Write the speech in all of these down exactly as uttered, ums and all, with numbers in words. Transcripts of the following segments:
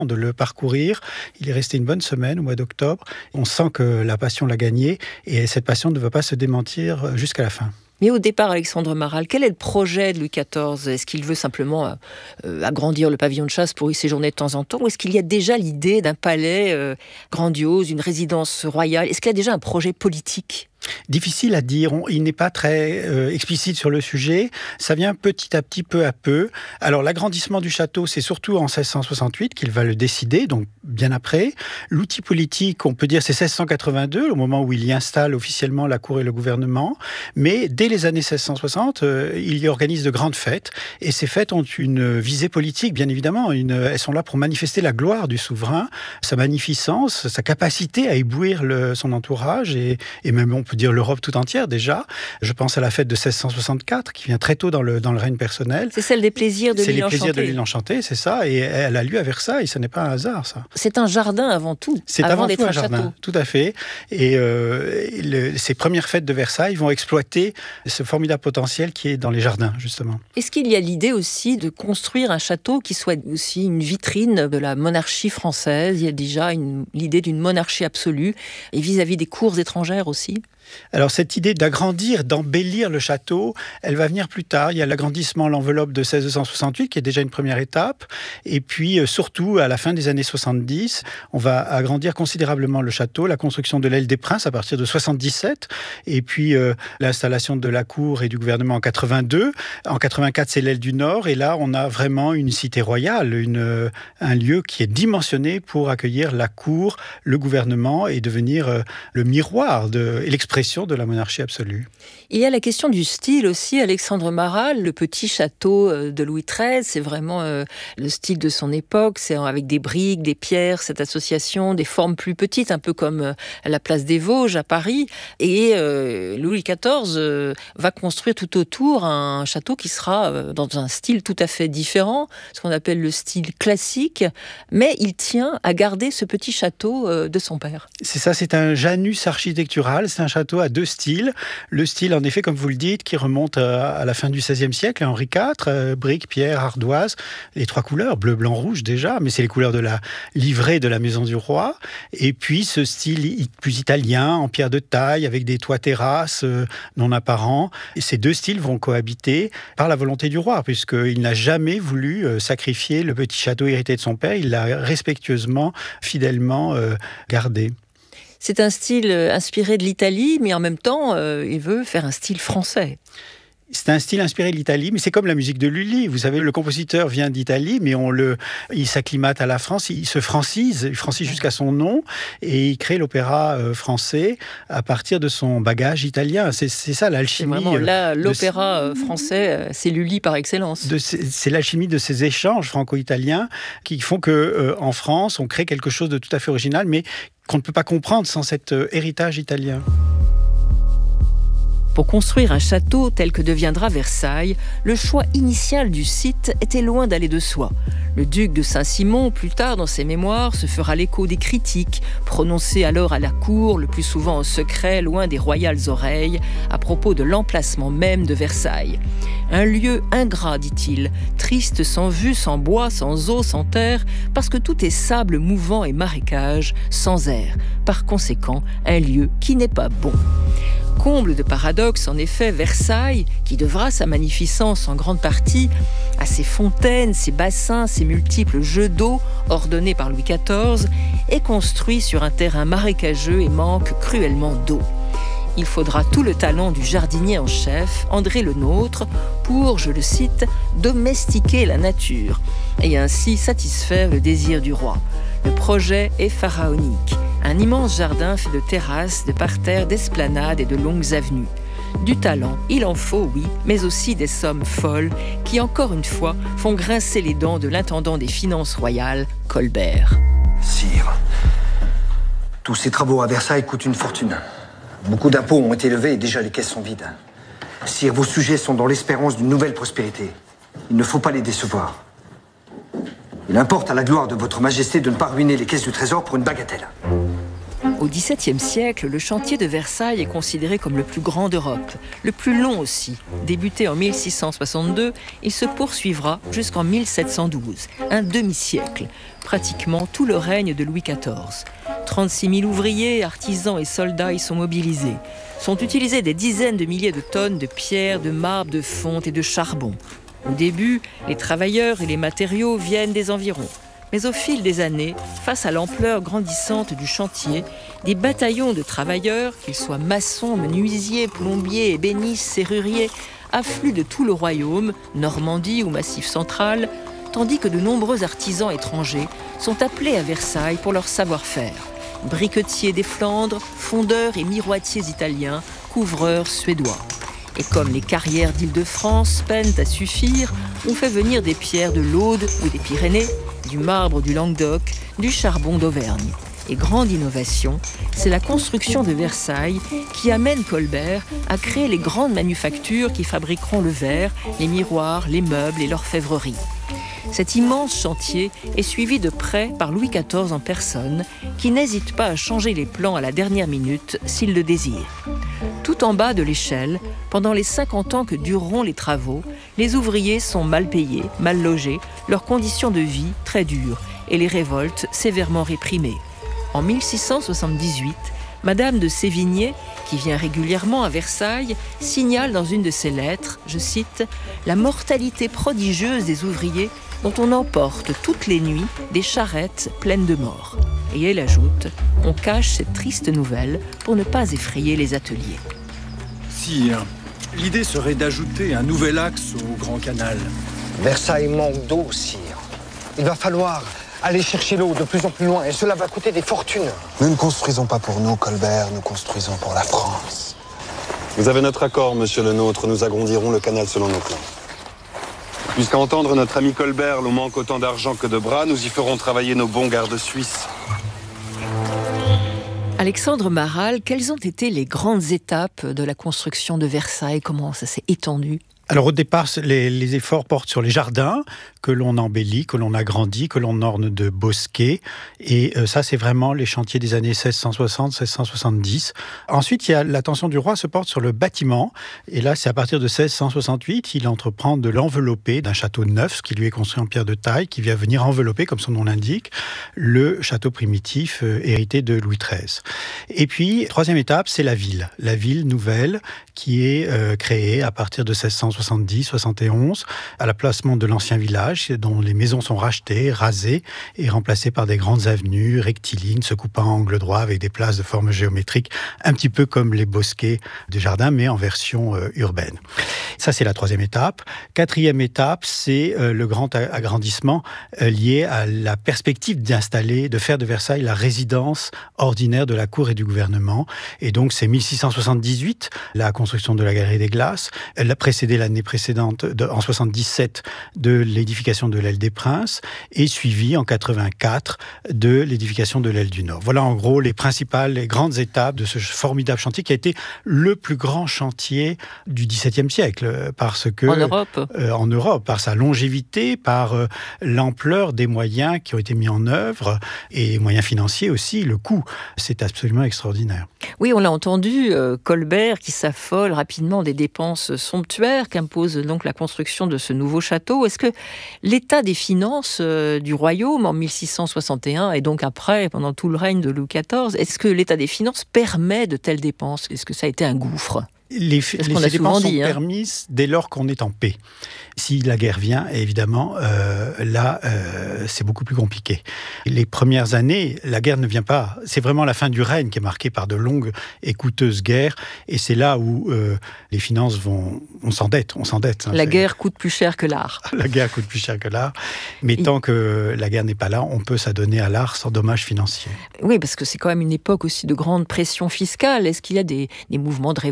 de le parcourir. Il est resté une bonne semaine au mois d'octobre. On sent que la passion l'a gagné et cette passion ne va pas se démentir jusqu'à la fin. Mais au départ, Alexandre Maral, quel est le projet de Louis quatorze ? Est-ce qu'il veut simplement euh, agrandir le pavillon de chasse pour y séjourner de temps en temps ? Ou est-ce qu'il y a déjà l'idée d'un palais euh, grandiose, une résidence royale ? Est-ce qu'il y a déjà un projet politique ? Difficile à dire, on, il n'est pas très euh, explicite sur le sujet, ça vient petit à petit, peu à peu. Alors l'agrandissement du château, c'est surtout en seize cent soixante-huit qu'il va le décider, donc bien après. L'outil politique, on peut dire, c'est seize cent quatre-vingt-deux, au moment où il y installe officiellement la cour et le gouvernement, mais dès les années seize cent soixante, euh, il y organise de grandes fêtes, et ces fêtes ont une visée politique, bien évidemment. Une, elles sont là pour manifester la gloire du souverain, sa magnificence, sa capacité à éblouir le, son entourage, et, et même on peut dire l'Europe tout entière déjà. Je pense à la fête de seize cent soixante-quatre, qui vient très tôt dans le, dans le règne personnel. C'est celle des plaisirs de c'est l'île enchantée. C'est les plaisirs de l'île enchantée, c'est ça, et elle a lieu à Versailles, ce n'est pas un hasard, ça. C'est un jardin avant tout, c'est avant avant d'être tout un, un jardin, château. Tout à fait. Et euh, le, ces premières fêtes de Versailles vont exploiter ce formidable potentiel qui est dans les jardins, justement. Est-ce qu'il y a l'idée aussi de construire un château qui soit aussi une vitrine de la monarchie française ? Il y a déjà une, l'idée d'une monarchie absolue, et vis-à-vis des cours étrangères aussi ? Alors cette idée d'agrandir, d'embellir le château, elle va venir plus tard. Il y a l'agrandissement, l'enveloppe de seize cent soixante-huit qui est déjà une première étape. Et puis euh, surtout, à la fin des années soixante-dix, on va agrandir considérablement le château, la construction de l'aile des Princes à partir de soixante-dix-sept, et puis euh, l'installation de la cour et du gouvernement en quatre-vingt-deux. En quatre-vingt-quatre, c'est l'aile du Nord, et là, on a vraiment une cité royale, une, euh, un lieu qui est dimensionné pour accueillir la cour, le gouvernement, et devenir euh, le miroir de, et l'expression de la monarchie absolue. Il y a la question du style aussi, Alexandre Maral, le petit château de Louis treize, c'est vraiment euh, le style de son époque, c'est avec des briques, des pierres, cette association, des formes plus petites, un peu comme euh, la place des Vosges à Paris, et euh, Louis quatorze euh, va construire tout autour un château qui sera euh, dans un style tout à fait différent, ce qu'on appelle le style classique, mais il tient à garder ce petit château euh, de son père. C'est ça, c'est un Janus architectural, c'est un château à deux styles. Le style, en effet, comme vous le dites, qui remonte à la fin du seizième siècle, à Henri quatre, euh, briques, pierre, ardoise, les trois couleurs, bleu, blanc, rouge déjà, mais c'est les couleurs de la livrée de la maison du roi. Et puis ce style plus italien, en pierre de taille, avec des toits terrasses euh, non apparents. Et ces deux styles vont cohabiter par la volonté du roi, puisqu'il n'a jamais voulu euh, sacrifier le petit château hérité de son père, il l'a respectueusement, fidèlement euh, gardé. C'est un style inspiré de l'Italie, mais en même temps, euh, il veut faire un style français. C'est un style inspiré de l'Italie, mais c'est comme la musique de Lully. Vous savez, le compositeur vient d'Italie, mais on le, il s'acclimate à la France, il se francise, il francise jusqu'à son nom, et il crée l'opéra français à partir de son bagage italien. C'est, c'est ça l'alchimie. C'est vraiment là, l'opéra de... français, c'est Lully par excellence. De ces, c'est l'alchimie de ces échanges franco-italiens qui font que, euh, en France, on crée quelque chose de tout à fait original, mais qu'on ne peut pas comprendre sans cet euh, héritage italien. Pour construire un château tel que deviendra Versailles, le choix initial du site était loin d'aller de soi. Le duc de Saint-Simon, plus tard dans ses mémoires, se fera l'écho des critiques, prononcées alors à la cour, le plus souvent en secret, loin des royales oreilles, à propos de l'emplacement même de Versailles. Un lieu ingrat, dit-il, triste sans vue, sans bois, sans eau, sans terre, parce que tout est sable mouvant et marécage, sans air. Par conséquent, un lieu qui n'est pas bon. Comble de paradoxe, en effet, Versailles, qui devra sa magnificence en grande partie à ses fontaines, ses bassins, ses multiples jeux d'eau ordonnés par Louis quatorze, est construit sur un terrain marécageux et manque cruellement d'eau. Il faudra tout le talent du jardinier en chef, André Le Nôtre, pour, je le cite, domestiquer la nature et ainsi satisfaire le désir du roi. Le projet est pharaonique. Un immense jardin fait de terrasses, de parterres, d'esplanades et de longues avenues. Du talent, il en faut, oui, mais aussi des sommes folles qui, encore une fois, font grincer les dents de l'intendant des finances royales, Colbert. Sire, tous ces travaux à Versailles coûtent une fortune. Beaucoup d'impôts ont été levés et déjà les caisses sont vides. Sire, vos sujets sont dans l'espérance d'une nouvelle prospérité. Il ne faut pas les décevoir. Il importe à la gloire de votre majesté de ne pas ruiner les caisses du trésor pour une bagatelle. Au dix-septième siècle, le chantier de Versailles est considéré comme le plus grand d'Europe, le plus long aussi. Débuté en mille six cent soixante-deux, il se poursuivra jusqu'en mille sept cent douze, un demi-siècle, pratiquement tout le règne de Louis quatorze. trente-six mille ouvriers, artisans et soldats y sont mobilisés. Sont utilisées des dizaines de milliers de tonnes de pierre, de marbre, de fonte et de charbon. Au début, les travailleurs et les matériaux viennent des environs. Mais au fil des années, face à l'ampleur grandissante du chantier, des bataillons de travailleurs, qu'ils soient maçons, menuisiers, plombiers, ébénistes, serruriers, affluent de tout le royaume, Normandie ou Massif central, tandis que de nombreux artisans étrangers sont appelés à Versailles pour leur savoir-faire. Briquetiers des Flandres, fondeurs et miroitiers italiens, couvreurs suédois. Et comme les carrières d'Île-de-France peinent à suffire, on fait venir des pierres de l'Aude ou des Pyrénées, du marbre du Languedoc, du charbon d'Auvergne. Et grande innovation, c'est la construction de Versailles qui amène Colbert à créer les grandes manufactures qui fabriqueront le verre, les miroirs, les meubles et l'orfèvrerie. Cet immense chantier est suivi de près par Louis quatorze en personne, qui n'hésite pas à changer les plans à la dernière minute s'il le désire. Tout en bas de l'échelle, pendant les cinquante ans que dureront les travaux, les ouvriers sont mal payés, mal logés, leurs conditions de vie très dures et les révoltes sévèrement réprimées. En mille six cent soixante-dix-huit, Madame de Sévigné, qui vient régulièrement à Versailles, signale dans une de ses lettres, je cite, « la mortalité prodigieuse des ouvriers dont on emporte toutes les nuits des charrettes pleines de morts. » Et elle ajoute, « on cache cette triste nouvelle pour ne pas effrayer les ateliers. » Sire, l'idée serait d'ajouter un nouvel axe au Grand Canal. Versailles manque d'eau, sire. Il va falloir aller chercher l'eau de plus en plus loin et cela va coûter des fortunes. Nous ne construisons pas pour nous, Colbert, nous construisons pour la France. Vous avez notre accord, monsieur le nôtre, nous agrandirons le canal selon nos plans. Puisqu'à entendre notre ami Colbert, l'on manque autant d'argent que de bras, nous y ferons travailler nos bons gardes suisses. Alexandre Maral, quelles ont été les grandes étapes de la construction de Versailles? Comment ça s'est étendu? Alors au départ, les, les efforts portent sur les jardins que l'on embellit, que l'on agrandit, que l'on orne de bosquets. Et euh, ça, c'est vraiment les chantiers des années seize cent soixante seize cent soixante-dix. Ensuite, il y a l'attention du roi se porte sur le bâtiment. Et là, c'est à partir de seize cent soixante-huit, il entreprend de l'envelopper d'un château neuf, ce qui lui est construit en pierre de taille, qui vient venir envelopper, comme son nom l'indique, le château primitif euh, hérité de Louis treize. Et puis, troisième étape, c'est la ville. La ville nouvelle qui est euh, créée à partir de seize cent soixante-dix soixante et onze, à l'emplacement de l'ancien village, dont les maisons sont rachetées, rasées et remplacées par des grandes avenues rectilignes, se coupant en angle droit avec des places de forme géométrique, un petit peu comme les bosquets des jardins, mais en version euh, urbaine. Ça, c'est la troisième étape. Quatrième étape, c'est euh, le grand agrandissement euh, lié à la perspective d'installer, de faire de Versailles la résidence ordinaire de la cour et du gouvernement. Et donc, c'est mille six cent soixante-dix-huit, la construction de la Galerie des Glaces. Elle a précédé l'année précédente, de, en soixante-dix-sept, de l'édification de l'aile des Princes, et suivi en quatre-vingt-quatre de l'édification de l'aile du Nord. Voilà en gros les principales, les grandes étapes de ce formidable chantier qui a été le plus grand chantier du dix-septième siècle, parce que en Europe, euh, en Europe, par sa longévité, par euh, l'ampleur des moyens qui ont été mis en œuvre et les moyens financiers aussi, le coût, c'est absolument extraordinaire. Oui, on l'a entendu, euh, Colbert qui s'affole rapidement des dépenses somptuaires qu'impose donc la construction de ce nouveau château. Est-ce que l'état des finances euh, du royaume en mille six cent soixante et un et donc après, pendant tout le règne de Louis quatorze, est-ce que l'état des finances permet de telles dépenses? Est-ce que ça a été un gouffre? Les, C'est ce les qu'on a dépenses souvent dit, sont hein. permises dès lors qu'on est en paix. Si la guerre vient, évidemment, euh, là, euh, c'est beaucoup plus compliqué. Les premières années, la guerre ne vient pas. C'est vraiment la fin du règne qui est marquée par de longues et coûteuses guerres. Et c'est là où euh, les finances vont... On s'endette, on s'endette. Hein, la c'est... guerre coûte plus cher que l'art. La guerre coûte plus cher que l'art. Mais Il... tant que la guerre n'est pas là, on peut s'adonner à l'art sans dommages financiers. Oui, parce que c'est quand même une époque aussi de grande pression fiscale. Est-ce qu'il y a des, des mouvements de révolte ou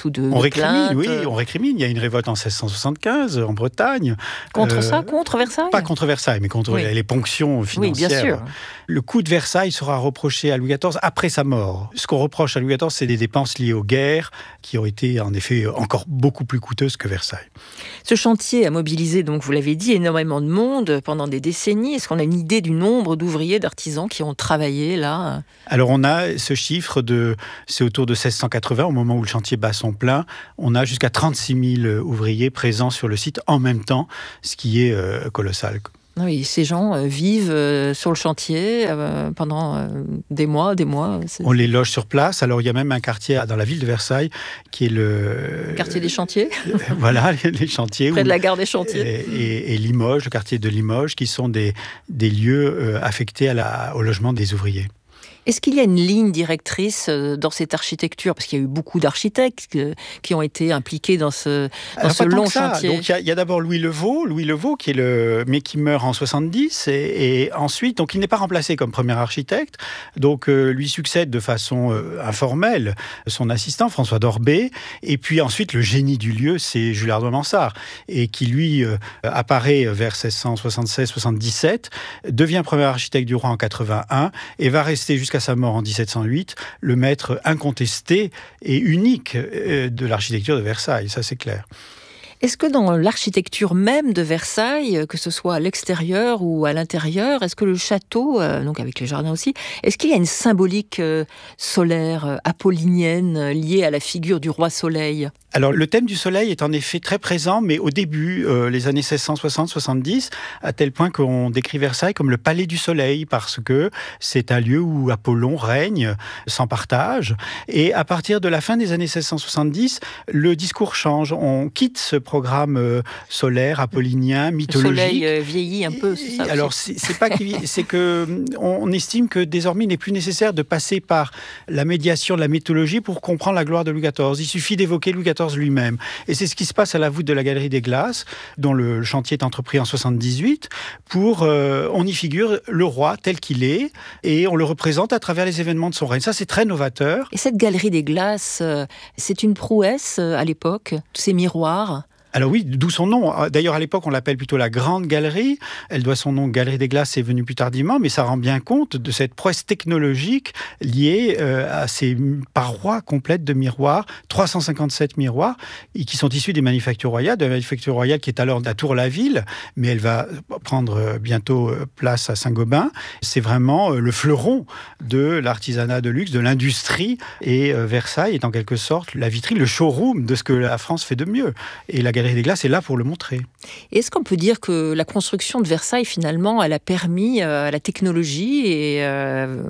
ou de, on de récrimine, plaintes. Oui, on récrimine. Il y a une révolte en seize cent soixante-quinze en Bretagne. Contre euh, ça, contre Versailles ? Pas contre Versailles, mais contre Oui. les, les ponctions financières. Oui, bien sûr. Le coût de Versailles sera reproché à Louis quatorze après sa mort. Ce qu'on reproche à Louis quatorze, c'est des dépenses liées aux guerres qui ont été en effet encore beaucoup plus coûteuses que Versailles. Ce chantier a mobilisé, donc vous l'avez dit, énormément de monde pendant des décennies. Est-ce qu'on a une idée du nombre d'ouvriers, d'artisans qui ont travaillé là ? Alors on a ce chiffre de, c'est autour de seize cent quatre-vingts, au moment où le chantier bat son plein, on a jusqu'à trente-six mille ouvriers présents sur le site en même temps, ce qui est euh, colossal. Oui, ces gens euh, vivent euh, sur le chantier euh, pendant euh, des mois, des mois. C'est... On les loge sur place. Alors il y a même un quartier dans la ville de Versailles qui est le quartier des chantiers. Voilà, les chantiers. Près où, de la gare des chantiers. Et, et, et Limoges, le quartier de Limoges, qui sont des, des lieux euh, affectés à la, au logement des ouvriers. Est-ce qu'il y a une ligne directrice dans cette architecture ? Parce qu'il y a eu beaucoup d'architectes qui ont été impliqués dans ce, dans Alors, ce long chantier. Donc il y, y a d'abord Louis Levaux, Louis Levaux qui est le, mais qui meurt en soixante-dix et, et ensuite donc il n'est pas remplacé comme premier architecte. Donc euh, lui succède de façon euh, informelle son assistant François d'Orbay et puis ensuite le génie du lieu c'est Jules Hardouin Mansart et qui lui euh, apparaît vers seize cent soixante-seize soixante-dix-sept, devient premier architecte du roi en quatre-vingt-un et va rester jusqu'à sa mort en dix-sept cent huit, le maître incontesté et unique de l'architecture de Versailles, ça c'est clair. Est-ce que dans l'architecture même de Versailles, que ce soit à l'extérieur ou à l'intérieur, est-ce que le château, euh, donc avec les jardins aussi, est-ce qu'il y a une symbolique euh, solaire, euh, apollinienne, euh, liée à la figure du roi Soleil ? Alors le thème du soleil est en effet très présent, mais au début, euh, les années seize cent soixante soixante-dix, à tel point qu'on décrit Versailles comme le palais du soleil, parce que c'est un lieu où Apollon règne sans partage. Et à partir de la fin des années seize cent soixante-dix, le discours change. On quitte ce programme euh, solaire, apollinien, mythologique. Le soleil euh, vieillit un peu, c'est ça aussi. Alors c'est, c'est pas qu'il, c'est que on estime que désormais il n'est plus nécessaire de passer par la médiation de la mythologie pour comprendre la gloire de Louis quatorze. Il suffit d'évoquer Louis quatorze lui-même. Et c'est ce qui se passe à la voûte de la Galerie des Glaces, dont le chantier est entrepris en soixante-dix-huit, pour, euh, on y figure le roi tel qu'il est, et on le représente à travers les événements de son règne. Ça, c'est très novateur. Et cette Galerie des Glaces, euh, c'est une prouesse euh, à l'époque, tous ces miroirs. Alors oui, d'où son nom. D'ailleurs, à l'époque, on l'appelle plutôt la Grande Galerie. Elle doit son nom Galerie des Glaces, c'est venu plus tardivement, mais ça rend bien compte de cette prouesse technologique liée euh, à ces parois complètes de miroirs, trois cent cinquante-sept miroirs, et qui sont issus des manufactures royales, de la manufacture royale qui est alors à Tour-la-Ville, mais elle va prendre bientôt place à Saint-Gobain. C'est vraiment le fleuron de l'artisanat de luxe, de l'industrie, et Versailles est en quelque sorte la vitrine, le showroom de ce que la France fait de mieux. Et la Galerie des Glaces est là pour le montrer. Et est-ce qu'on peut dire que la construction de Versailles, finalement, elle a permis à la technologie et, euh,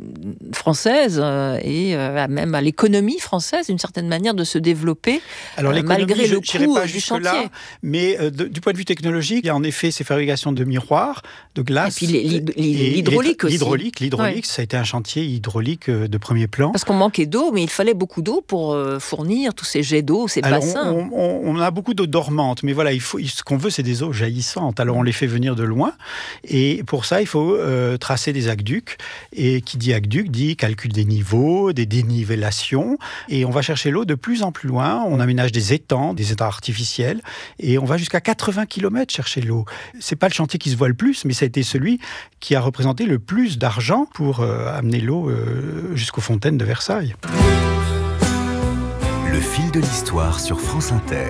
française euh, et euh, même à l'économie française, d'une certaine manière, de se développer Alors, euh, malgré je, le coût pas du chantier là, mais euh, de, du point de vue technologique, il y a en effet ces fabrications de miroirs, de glace. Et puis les, les, les, l'hydraulique aussi. L'hydraulique, l'hydraulique, ouais. Ça a été un chantier hydraulique de premier plan. Parce qu'on manquait d'eau, mais il fallait beaucoup d'eau pour euh, fournir tous ces jets d'eau, ces Alors, bassins. On, on, on a beaucoup d'eau dormante, mais voilà, il faut, ce qu'on veut, c'est des eaux jaillissantes. Alors on les fait venir de loin, et pour ça, il faut euh, tracer des aqueducs. Et qui dit aqueduc dit calcul des niveaux, des dénivellations. Et on va chercher l'eau de plus en plus loin. On aménage des étangs, des étangs artificiels, et on va jusqu'à quatre-vingts kilomètres chercher l'eau. C'est pas le chantier qui se voit le plus, mais ça a été celui qui a représenté le plus d'argent pour euh, amener l'eau euh, jusqu'aux fontaines de Versailles. Le fil de l'histoire sur France Inter.